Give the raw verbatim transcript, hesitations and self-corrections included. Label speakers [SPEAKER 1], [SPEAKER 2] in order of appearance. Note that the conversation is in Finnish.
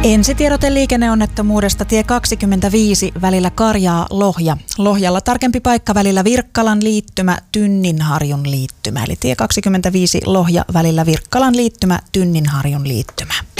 [SPEAKER 1] Ensitiedote liikenneonnettomuudesta tie kaksikymmentäviisi välillä Karjaa-Lohja. Lohjalla tarkempi paikka välillä Virkkalan liittymä Tynninharjun liittymä. Eli tie kaksikymmentäviisi Lohja välillä Virkkalan liittymä Tynninharjun liittymä.